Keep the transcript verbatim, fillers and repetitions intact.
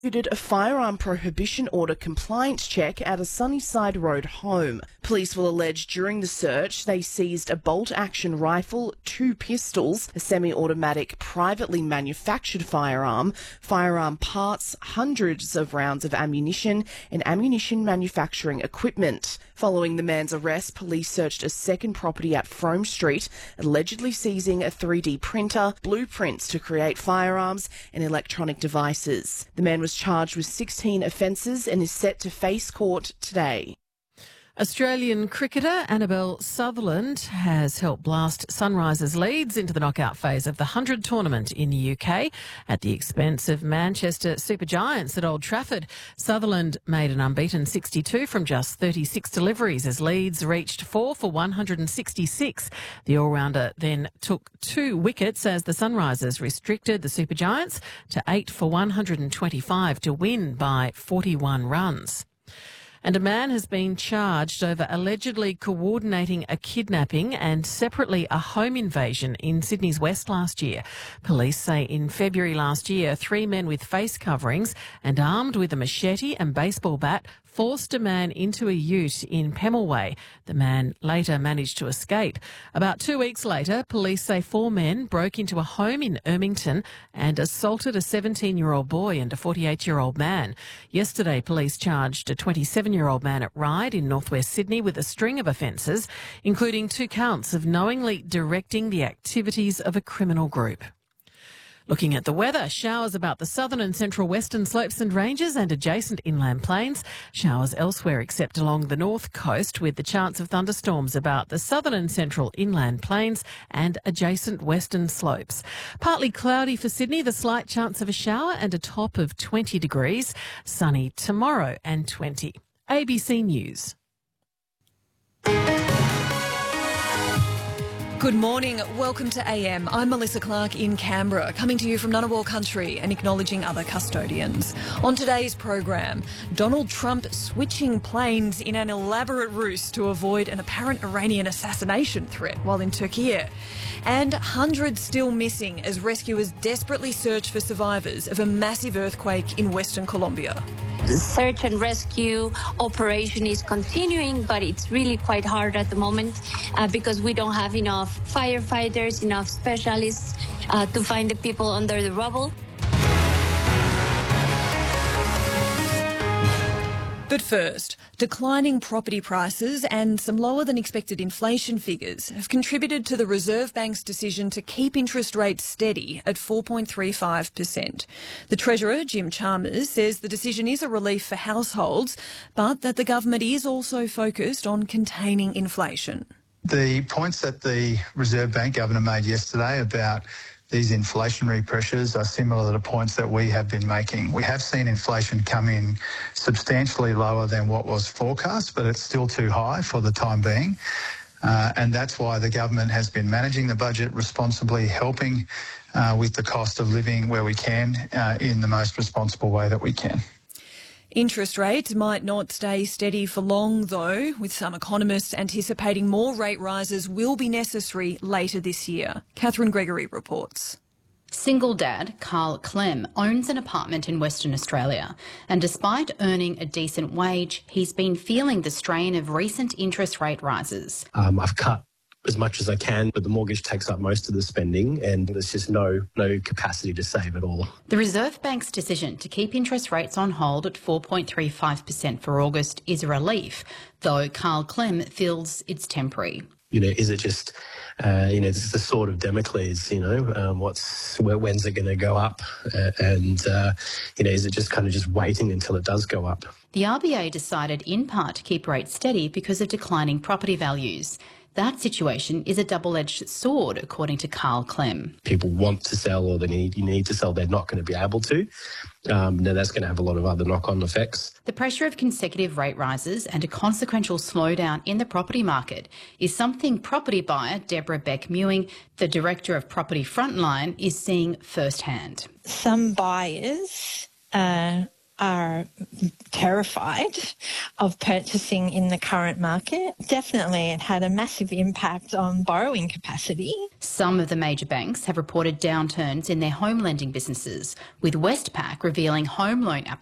Did a firearm prohibition order compliance check at a Sunnyside Road home. Police will allege during the search they seized a bolt-action rifle, two pistols, a semi-automatic privately manufactured firearm, firearm parts, hundreds of rounds of ammunition and ammunition manufacturing equipment. Following the man's arrest, police searched a second property at Frome Street, allegedly seizing a three D printer, blueprints to create firearms and electronic devices. The man was charged with sixteen offences and is set to face court today. Australian cricketer Annabelle Sutherland has helped blast Sunrisers Leeds into the knockout phase of the one hundred tournament in the U K at the expense of Manchester Supergiants at Old Trafford. Sutherland made an unbeaten sixty-two from just thirty-six deliveries as Leeds reached four for one hundred sixty-six. The all-rounder then took two wickets as the Sunrisers restricted the Supergiants to eight for one hundred twenty-five to win by forty-one runs. And a man has been charged over allegedly coordinating a kidnapping and separately a home invasion in Sydney's West last year. Police say in February last year, three men with face coverings and armed with a machete and baseball bat forced a man into a ute in Pemulwuy. The man later managed to escape. About two weeks later, police say four men broke into a home in Ermington and assaulted a seventeen-year-old boy and a forty-eight-year-old man. Yesterday, police charged a twenty-seven-year-old man at Ryde in northwest Sydney with a string of offences, including two counts of knowingly directing the activities of a criminal group. Looking at the weather, showers about the southern and central western slopes and ranges and adjacent inland plains. Showers elsewhere except along the north coast with the chance of thunderstorms about the southern and central inland plains and adjacent western slopes. Partly cloudy for Sydney, the slight chance of a shower and a top of twenty degrees. Sunny tomorrow and twenty. A B C News. Good morning. Welcome to A M. I'm Melissa Clark in Canberra, coming to you from Ngunnawal country and acknowledging other custodians. On today's program, Donald Trump switching planes in an elaborate ruse to avoid an apparent Iranian assassination threat while in Turkey. And hundreds still missing as rescuers desperately search for survivors of a massive earthquake in Western Colombia. The search and rescue operation is continuing, but it's really quite hard at the moment uh, because we don't have enough firefighters, enough specialists uh, to find the people under the rubble. But first, declining property prices and some lower than expected inflation figures have contributed to the Reserve Bank's decision to keep interest rates steady at four point three five percent. The Treasurer, Jim Chalmers, says the decision is a relief for households, but that the government is also focused on containing inflation. The points that the Reserve Bank Governor made yesterday about these inflationary pressures are similar to the points that we have been making. We have seen inflation come in substantially lower than what was forecast, but it's still too high for the time being. Uh, and that's why the government has been managing the budget responsibly, helping uh, with the cost of living where we can uh, in the most responsible way that we can. Interest rates might not stay steady for long, though, with some economists anticipating more rate rises will be necessary later this year. Catherine Gregory reports. Single dad Carl Clem owns an apartment in Western Australia, and despite earning a decent wage, he's been feeling the strain of recent interest rate rises. Um, I've cut as much as I can, but the mortgage takes up most of the spending and there's just no no capacity to save at all. The Reserve Bank's decision to keep interest rates on hold at four point three five percent for August is a relief, though Carl Clem feels it's temporary. You know, is it just, uh, you know, this is the sword of Damocles, you know, um, what's, where, when's it going to go up? Uh, and, uh, you know, is it just kind of just waiting until it does go up? The R B A decided in part to keep rates steady because of declining property values. That situation is a double-edged sword, according to Carl Clem. People want to sell or they need, you need to sell, they're not going to be able to. Um, now that's going to have a lot of other knock-on effects. The pressure of consecutive rate rises and a consequential slowdown in the property market is something property buyer Deborah Beck-Mewing, the Director of Property Frontline, is seeing firsthand. Some buyers uh, are terrified of purchasing in the current market. Definitely it had a massive impact on borrowing capacity. Some of the major banks have reported downturns in their home lending businesses, with Westpac revealing home loan applications